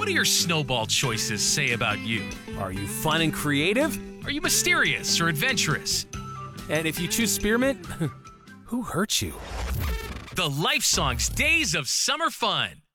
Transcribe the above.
do your snowball choices say about you? Are you fun and creative? Are you mysterious or adventurous? And if you choose spearmint, who hurt you? The Life Songs Days of Summer Fun.